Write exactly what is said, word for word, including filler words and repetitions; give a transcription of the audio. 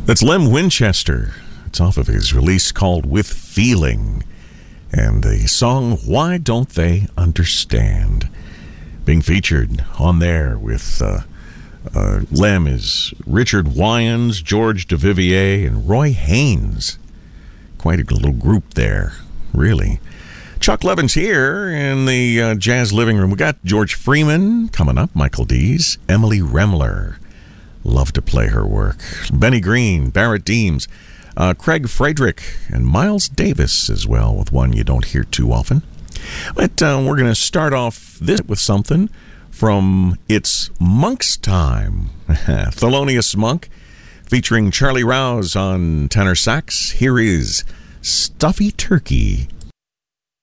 That's Lem Winchester. It's off of his release called With Feeling. And the song, Why Don't They Understand? Being featured on there with uh, uh, Lem is Richard Wyans, George Duvivier, and Roy Haynes. Quite a little group there, really. Chuck Levin's here in the uh, Jazz Living Room. We got George Freeman coming up, Michael Dees, Emily Remler. Love to play her work. Benny Green, Barrett Deems, uh, Craig Frederick, and Miles Davis as well, with one you don't hear too often. But uh, we're going to start off this with something from It's Monk's Time. Thelonious Monk, featuring Charlie Rouse on tenor sax. Here is Stuffy Turkey